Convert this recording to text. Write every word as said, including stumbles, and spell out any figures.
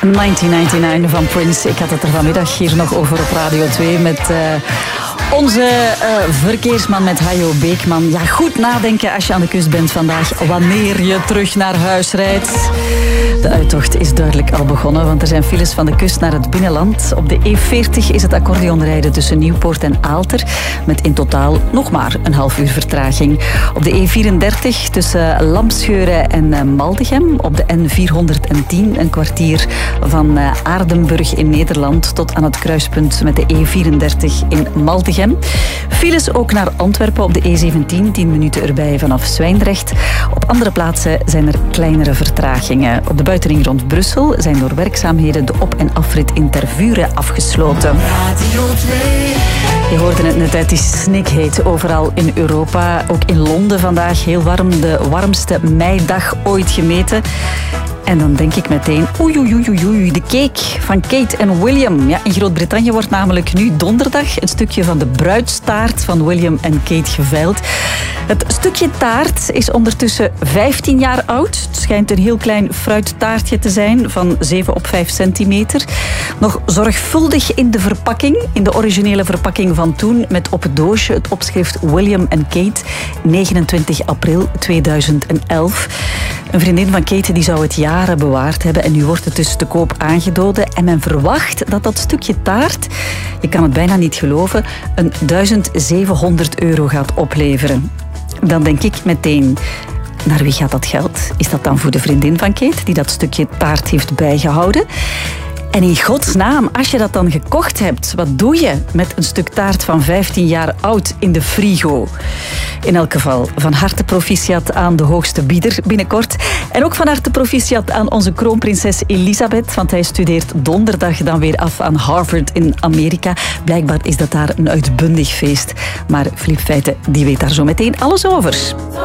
negentien negenennegentig van Prince. Ik had het er vanmiddag hier nog over op Radio twee met uh, onze uh, verkeersman, met Hajo Beekman. Ja, goed nadenken als je aan de kust bent vandaag, wanneer je terug naar huis rijdt. De uittocht is duidelijk al begonnen, want er zijn files van de kust naar het binnenland. Op de E veertig is het accordeonrijden tussen Nieuwpoort en Aalter, met in totaal nog maar een half uur vertraging. Op de E vierendertig tussen Lampscheuren en Maldegem. Op de N vierhonderdtien een kwartier van Aardenburg in Nederland tot aan het kruispunt met de E vierendertig in Maldegem. Files ook naar Antwerpen op de E zeventien, tien minuten erbij vanaf Zwijndrecht. Op andere plaatsen zijn er kleinere vertragingen. Op de buitenring rond Brussel zijn door werkzaamheden de op- en afrit in Tervuren afgesloten. Je hoorde het net uit, die snikheet overal in Europa. Ook in Londen vandaag heel warm, de warmste meidag ooit gemeten. En dan denk ik meteen, oei, oei, oei, oei, de cake van Kate en William. Ja, in Groot-Brittannië wordt namelijk nu donderdag een stukje van de bruidstaart van William en Kate geveild. Het stukje taart is ondertussen vijftien jaar oud. Het schijnt een heel klein fruittaartje te zijn van zeven op vijf centimeter. Nog zorgvuldig in de verpakking, in de originele verpakking van toen, met op het doosje het opschrift William en Kate, negenentwintig april tweeduizend elf. Een vriendin van Kate die zou het jaren bewaard hebben en nu wordt het dus te koop aangeboden. En men verwacht dat dat stukje taart, je kan het bijna niet geloven, een duizend zevenhonderd euro gaat opleveren. Dan denk ik meteen, naar wie gaat dat geld? Is dat dan voor de vriendin van Kate, die dat stukje taart heeft bijgehouden? En in godsnaam, als je dat dan gekocht hebt, wat doe je met een stuk taart van vijftien jaar oud in de frigo? In elk geval, van harte proficiat aan de hoogste bieder binnenkort. En ook van harte proficiat aan onze kroonprinses Elisabeth, want hij studeert donderdag dan weer af aan Harvard in Amerika. Blijkbaar is dat daar een uitbundig feest. Maar Philippe Feiten, die weet daar zo meteen alles over.